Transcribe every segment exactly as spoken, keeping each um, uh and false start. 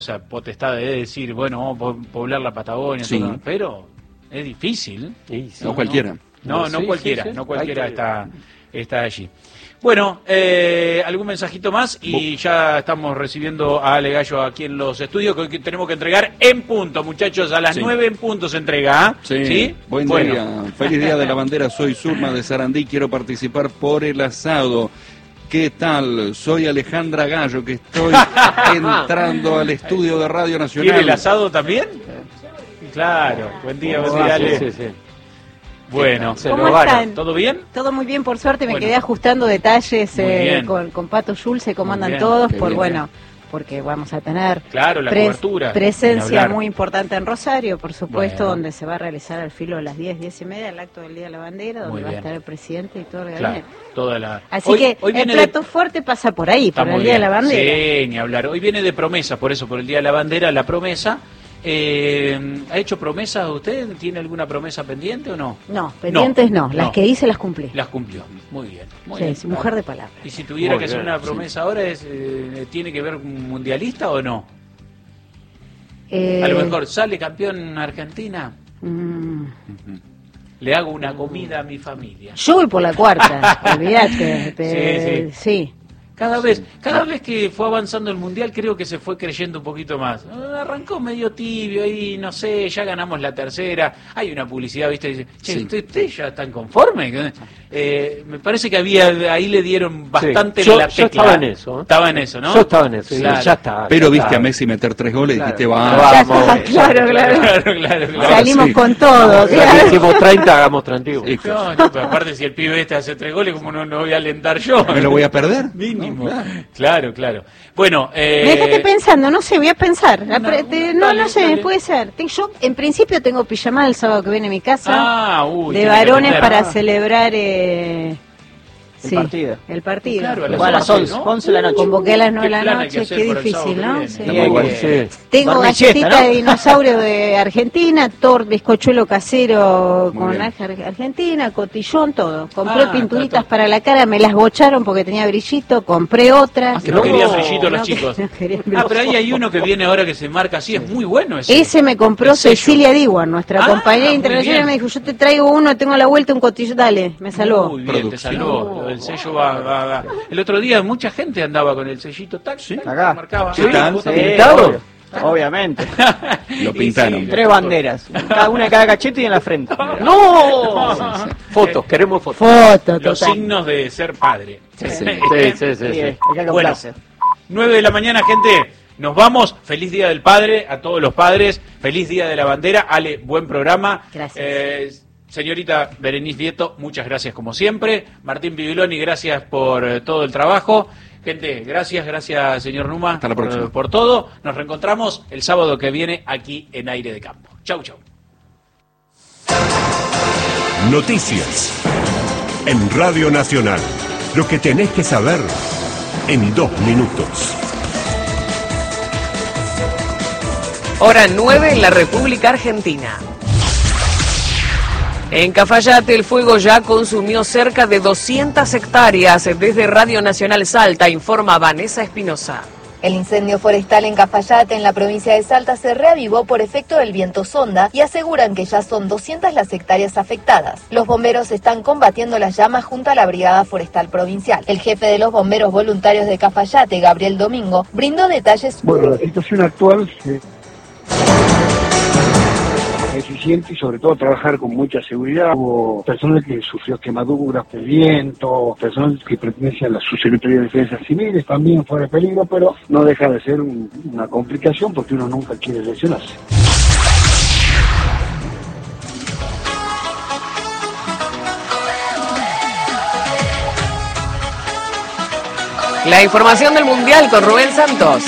esa potestad de decir, bueno, vamos a poblar la Patagonia, sí. todo, pero es difícil. Sí, sí, no cualquiera. No, no, no sí, cualquiera, sí, sí. no cualquiera que... está, está allí. Bueno, eh, algún mensajito más y ya estamos recibiendo a Ale Gallo aquí en los estudios, que tenemos que entregar en punto, muchachos, a las sí. nueve en punto se entrega. Sí. ¿Sí? Buen bueno. día, feliz día de la bandera, soy Zulma de Sarandí, quiero participar por el asado. ¿Qué tal? Soy Alejandra Gallo, que estoy entrando al estudio de Radio Nacional. ¿Quiere el asado también? Claro, buen día, buen día, Ale. Sí, sí, sí. Bueno, ¿cómo están? ¿Todo bien? Todo muy bien, por suerte. Me bueno. quedé ajustando detalles eh, con, con Pato Schulze, cómo andan todos, por bien, bueno, porque vamos a tener claro, la pres cobertura, presencia muy importante en Rosario, por supuesto, bueno. donde se va a realizar al filo de las diez, diez y media, el acto del Día de la Bandera, donde muy va bien. a estar el presidente y todo el claro, gabinete. toda la... Así hoy, que hoy el plato de... fuerte pasa por ahí, Está por el bien. Día de la Bandera. Sí, ni hablar. Hoy viene de promesa, por eso, por el Día de la Bandera, la promesa. Eh, ¿Ha hecho promesas usted? ¿Tiene alguna promesa pendiente o no? No, pendientes no, no. las no. que hice las cumplí. Las cumplió, muy bien. Muy sí, bien. sí, mujer de palabra. Y si tuviera muy que hacer bien, una promesa sí. ahora, es, eh, ¿tiene que ver con mundialista o no? Eh... A lo mejor, ¿sale campeón Argentina? Mm. Le hago una comida a mi familia. Yo voy por la cuarta, olvídate. Te... Sí, sí. sí. Cada vez, cada vez que fue avanzando el Mundial creo que se fue creyendo un poquito más. Arrancó medio tibio ahí, no sé, ya ganamos la tercera. Hay una publicidad, ¿viste? Dice, che, sí. ¿ustedes ya están conformes? Eh, me parece que había, ahí le dieron bastante sí. yo, la yo tecla. estaba en eso. ¿eh? Estaba en eso, ¿no? Yo estaba en eso, claro. sí, ya está. Pero ya viste está. a Messi meter tres goles y claro. dijiste, vamos. vamos ya está, claro, claro, claro, claro, claro. Salimos sí. con todo. Ya que hicimos treinta, hagamos treinta y uno. Sí. No, no, pero aparte si el pibe este hace tres goles, ¿cómo no lo voy a alentar yo? ¿Me lo voy a perder? Mínimo. No, claro. claro, claro. Bueno, eh... me dejaste pensando, no sé, voy a pensar. No, No, dale, no, no sé, dale. puede ser. Yo, en principio, tengo pijamada el sábado que viene a mi casa. Ah, uy, de tiene que varones atender. para Ah. celebrar eh, El sí, partido. el partido. Claro, a Bueno, a las once, ¿no? once de la noche. Convoqué a las nueve de ¿Qué la plan hay que noche, hacer qué para el difícil, sábado ¿no? que Sí. viene? Sí, Muy sí. bien. Tengo Dormir galletita siesta, ¿no? de dinosaurio de Argentina, tor, bizcochuelo casero Muy con bien. alga argentina, cotillón, todo. Compré Ah, pinturitas está todo. para la cara, me las bocharon porque tenía brillito, compré otras. Ah, que no querían brillito los no, chicos. que no querían Ah, brillo. pero ahí hay uno que viene ahora que se marca así, es muy bueno ese. Ese me compró El sello. Cecilia Diwan, nuestra Ah, compañera muy internacional, bien. me dijo, yo te traigo uno, tengo a la vuelta un cotillón, dale, me salvó. Muy bien, te Producción. salvó. El sello va, va, va. El otro día mucha gente andaba con el sellito taxi, Acá. marcaba. ¿Qué tal? vos Sí, también. obvio, obviamente. Lo Y pintaron. sí, Tres banderas, cada una en cada cachete y en la frente. ¡No! Fotos, queremos fotos. Foto, Los total. signos de ser padre. Sí, sí. Sí, sí, sí. sí. Bien. Hay que acoplarse. nueve de la mañana, gente. Nos vamos. Feliz Día del Padre a todos los padres. Feliz Día de la Bandera. Ale, buen programa. Gracias. Eh, señorita Berenice Vieto, muchas gracias como siempre. Martín Bibiloni, gracias por eh, todo el trabajo. Gente, gracias, gracias señor Numa. Hasta la por, próxima. por todo. Nos reencontramos el sábado que viene aquí en Aire de Campo. Chau, chau. Noticias en Radio Nacional. Lo que tenés que saber en dos minutos. Hora nueve en la República Argentina. En Cafayate el fuego ya consumió cerca de doscientas hectáreas. Desde Radio Nacional Salta informa Vanessa Espinosa. El incendio forestal en Cafayate, en la provincia de Salta, se reavivó por efecto del viento sonda y aseguran que ya son doscientas las hectáreas afectadas. Los bomberos están combatiendo las llamas junto a la Brigada Forestal Provincial. El jefe de los bomberos voluntarios de Cafayate, Gabriel Domingo, brindó detalles. Bueno, la situación actual es eficiente y sobre todo trabajar con mucha seguridad. Hubo personas que sufrió quemaduras de viento, personas que pertenecen a la Subsecretaría de Defensa Civiles, también fuera de peligro, pero no deja de ser un, una complicación porque uno nunca quiere lesionarse. La información del Mundial con Rubén Santos.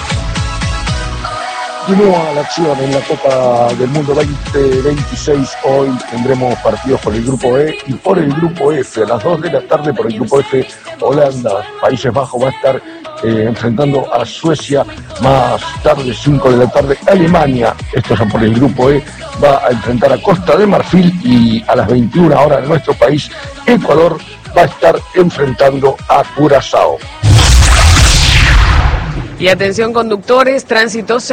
Continúa la acción en la Copa del Mundo veinte veintiséis. Hoy tendremos partidos por el Grupo E y por el Grupo F. A las dos de la tarde por el Grupo F, Holanda, Países Bajos va a estar eh, enfrentando a Suecia. Más tarde, cinco de la tarde, Alemania, estos son por el Grupo E, va a enfrentar a Costa de Marfil y a las veintiuna horas de nuestro país, Ecuador va a estar enfrentando a Curazao. Y atención conductores, tránsito